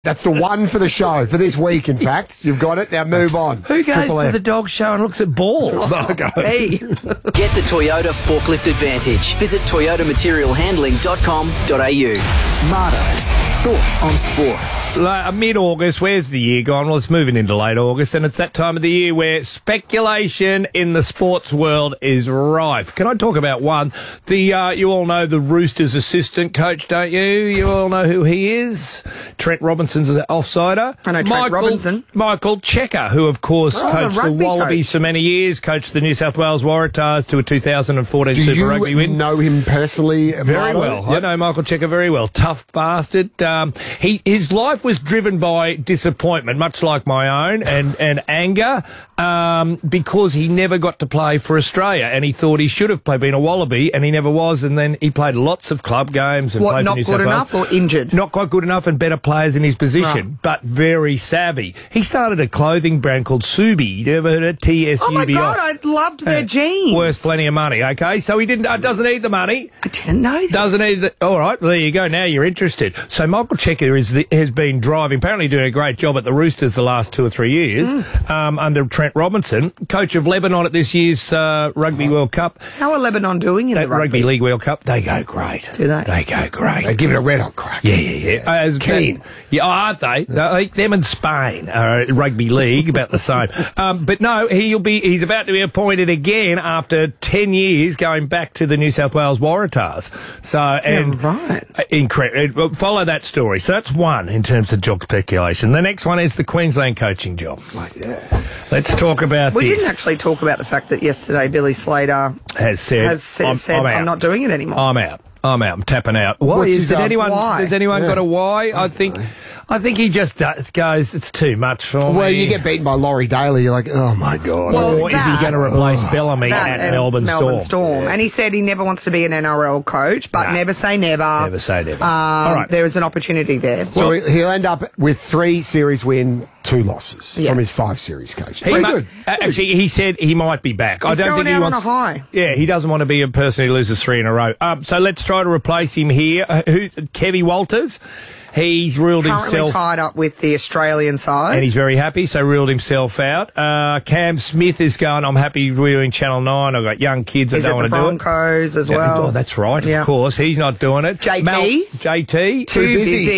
That's the one for the show, for this week, in fact. You've got it. Now move on. Who It's goes Triple to M. the dog show and looks at balls? Hey. Get the Toyota Forklift Advantage. Visit toyotamaterialhandling.com.au. Mardo's Thought on Sport. Mid-August, where's the year gone? Well, it's moving into late August, and it's that time of the year where speculation in the sports world is rife. Can I talk about one? You all know the Roosters assistant coach, don't you? You all know who he is? Trent Robinson's an offsider. I know Trent Robinson. Michael Checker, who, of course, coached the Wallabies for many years, coached the New South Wales Waratahs to a 2014 Super Rugby win. Do you know him personally? Very well. Yep. I know Michael Checker very well. Tough bastard. His life was driven by disappointment, much like my own, and anger, because he never got to play for Australia, and he thought he should have been a Wallaby, and he never was, and then he played lots of club games. And played not for New good South enough Wales. or injured? Not quite good enough and better players in his position, but very savvy. He started a clothing brand called Subi. You ever heard of it? TSUBI? Oh my God, I loved their jeans. Worth plenty of money, okay? So he doesn't need the money. I didn't know this. Doesn't need all right, there you go. Now you're interested. So Michael Checker has been driving, apparently doing a great job at the Roosters the last 2 or 3 years, under Trent Robinson, coach of Lebanon at this year's Rugby World Cup. How are Lebanon doing in the Rugby League World Cup? They go great. Do they? They go great. They give it a red-hot crack. Yeah. Keen. Yeah, aren't they? Them and Spain are Rugby League, about the same. But no, he's about to be appointed again after 10 years going back to the New South Wales Waratahs. Incredible. Follow that story. So that's one in terms of job speculation. The next one is the Queensland coaching job. Let's talk about We didn't actually talk about the fact that yesterday Billy Slater has said I'm not doing it anymore. I'm out. I'm tapping out. Why? Has anyone got a why? I think he just goes, it's too much for me. Well, you get beaten by Laurie Daly, you're like, oh my God. Or is he going to replace Bellamy at Melbourne Storm? And he said he never wants to be an NRL coach, but never say never. Never say never. All right. There is an opportunity there. So he'll end up with 3 series win, 2 losses from his 5 series coach. Good. Actually, he said he might be back. He's going out on a high. Yeah, he doesn't want to be a person who loses 3 in a row. So let's try to replace him here. Kevy Walters. He's ruled currently himself tied up with the Australian side, and he's very happy. So ruled himself out. Cam Smith is going, I'm happy doing Channel 9. I've got young kids that don't want to do it. He's at the Broncos as well. Oh, that's right. Of course, he's not doing it. JT too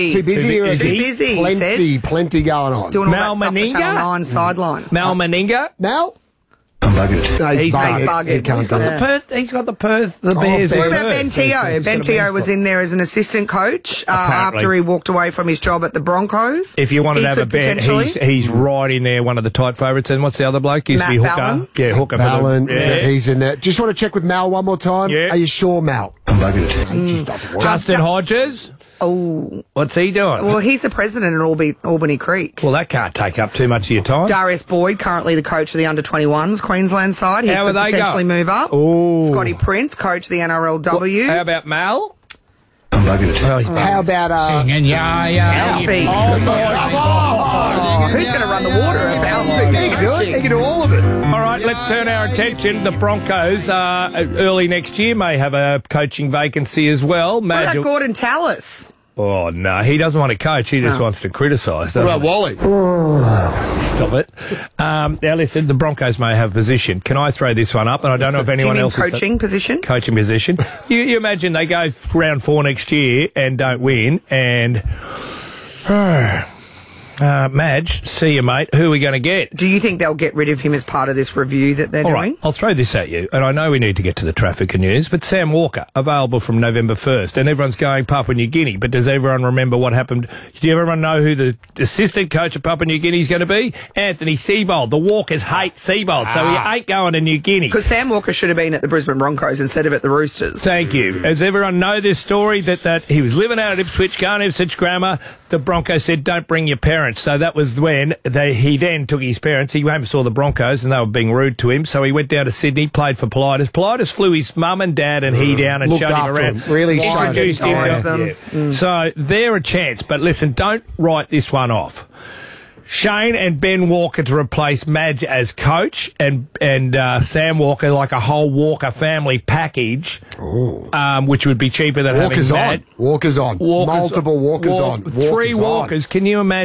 busy. Plenty going on. Doing all that stuff for Channel 9 sideline. Mal Meninga. Mal. I'm buggered. No, he's buggered. He's got the Perth, the Bears. What about Ben Teo? Ben Teo was in there as an assistant coach after he walked away from his job at the Broncos. If you wanted to have a bet, he's right in there, one of the tight favourites. And what's the other bloke? Used to be Hooker. Ballon? Yeah, Hooker. Ballon, he's in there. Just want to check with Mal one more time. Yeah. Are you sure, Mal? I'm buggered. He just doesn't work. Justin Hodges. Oh. What's he doing? Well, he's the president at Albany Creek. Well, that can't take up too much of your time. Darius Boyd, currently the coach of the under-21s Queensland side. He How could are they potentially going? move up. Ooh. Scotty Prince, coach of the NRLW. How about Mal? I'm buggered. How about Alfie? Who's going to run the water if Alfie? He can do it. He can do all of it. All right, let's turn our attention. The Broncos early next year may have a coaching vacancy as well. What about Gordon Tallis? Oh, no, he doesn't want to coach. He just wants to criticise. What about Wally? Stop it. Now, listen, the Broncos may have a position. Can I throw this one up? And I don't know if anyone else coaching position? Coaching position. You imagine they go round 4 next year and don't win, and... Madge, see you, mate. Who are we going to get? Do you think they'll get rid of him as part of this review that they're doing? All right, I'll throw this at you, and I know we need to get to the traffic and news, but Sam Walker, available from November 1st, and everyone's going Papua New Guinea, but does everyone remember what happened? Do everyone know who the assistant coach of Papua New Guinea is going to be? Anthony Seibold. The Walkers hate Seibold, so he ain't going to New Guinea. Because Sam Walker should have been at the Brisbane Broncos instead of at the Roosters. Thank you. Does everyone know this story, that he was living out at Ipswich, going to Ipswich Grammar? The Broncos said, don't bring your parents. So that was when he then took his parents. He went and saw the Broncos and they were being rude to him. So he went down to Sydney, played for Politis. Politis flew his mum and dad and he down and Looked showed him around. Really introduced him. So So they're a chance. But listen, don't write this one off. Shane and Ben Walker to replace Madge as coach, and Sam Walker, like a whole Walker family package, which would be cheaper than Walker's having Madge. Walker's on. Multiple Walkers on. Three Walkers. Can you imagine?